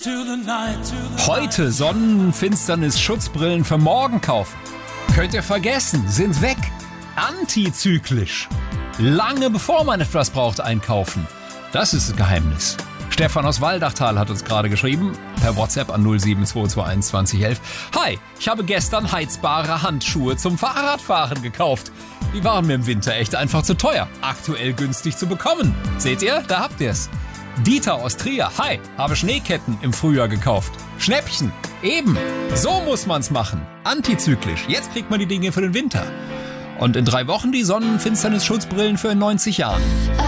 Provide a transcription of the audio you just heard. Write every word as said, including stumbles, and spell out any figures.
Heute Sonnenfinsternis-Schutzbrillen für morgen kaufen. Könnt ihr vergessen, sind weg. Antizyklisch. Lange bevor man etwas braucht, einkaufen. Das ist das Geheimnis. Stefan aus Waldachtal hat uns gerade geschrieben, per WhatsApp an null sieben zwei zwei eins zwanzig elf. Hi, ich habe gestern heizbare Handschuhe zum Fahrradfahren gekauft. Die waren mir im Winter echt einfach zu teuer. Aktuell günstig zu bekommen. Seht ihr? Da habt ihr's. Dieter aus Trier. Hi, habe Schneeketten im Frühjahr gekauft. Schnäppchen. Eben. So muss man's machen. Antizyklisch. Jetzt kriegt man die Dinge für den Winter. Und in drei Wochen die Sonnenfinsternis-Schutzbrillen für in neunzig Jahren.